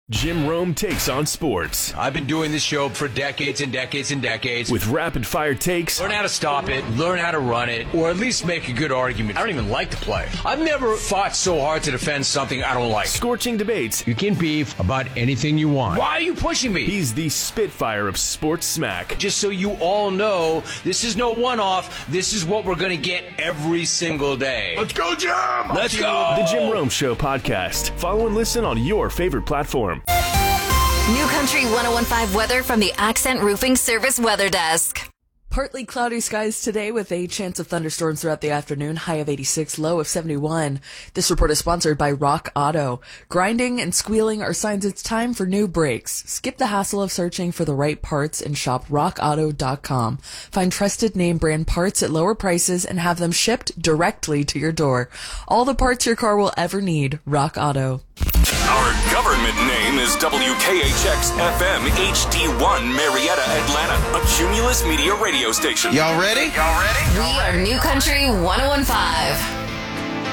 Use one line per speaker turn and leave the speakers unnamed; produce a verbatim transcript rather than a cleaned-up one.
Jim Rome takes on sports.
I've been doing this show for decades and decades and decades.
With rapid-fire takes.
Learn how to stop it, learn how to run it, or at least make a good argument. I don't even like to play. I've never fought so hard to defend something I don't like.
Scorching debates.
You can beef about anything you want. Why are you pushing me?
He's the Spitfire of sports smack.
Just so you all know, this is no one-off. This is what we're going to get every single day.
Let's go, Jim!
Let's go!
The Jim Rome Show podcast. Follow and listen on your favorite platform.
New Country one oh one point five weather from the Accent Roofing Service Weather Desk.
Partly cloudy skies today with a chance of thunderstorms throughout the afternoon, high of eighty-six, low of seventy-one. This report is sponsored by Rock Auto. Grinding and squealing are signs it's time for new brakes. Skip the hassle of searching for the right parts and shop rock auto dot com. Find trusted name brand parts at lower prices and have them shipped directly to your door. All the parts your car will ever need, Rock Auto.
Our government name is W K H X F M H D one Marietta, Atlanta, a Cumulus Media radio station.
Y'all ready? Y'all ready?
We are New Country one oh one point five.